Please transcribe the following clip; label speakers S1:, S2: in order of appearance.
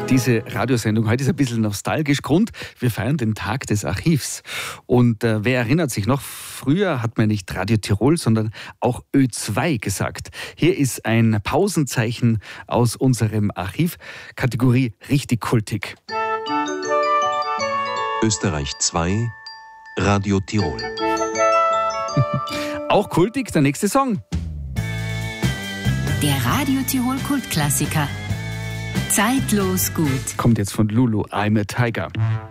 S1: Diese Radiosendung heute ist ein bisschen nostalgisch. Grund, wir feiern den Tag des Archivs. Und wer erinnert sich noch, früher hat man nicht Radio Tirol, sondern auch Ö2 gesagt. Hier ist ein Pausenzeichen aus unserem Archiv, Kategorie richtig kultig.
S2: Österreich 2, Radio Tirol.
S1: Auch kultig, der nächste Song.
S3: Der Radio Tirol Kultklassiker. Zeitlos gut.
S1: Kommt jetzt von Lulu, I'm a Tiger.